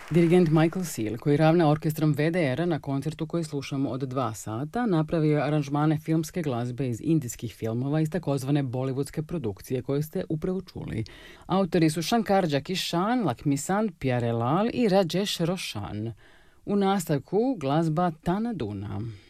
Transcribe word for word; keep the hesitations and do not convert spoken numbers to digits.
Dirigent Michael Seal, koji ravna orkestrom V D R-a na koncertu koji slušamo od dva sata, napravio je aranžmane filmske glazbe iz indijskih filmova iz takozvane bollywoodske produkcije koje ste upravo čuli. Autori su Shankar Jakishan, Lakshmisant Pyarelal i Rajesh Roshan. U nastavku glazba Tana Duna.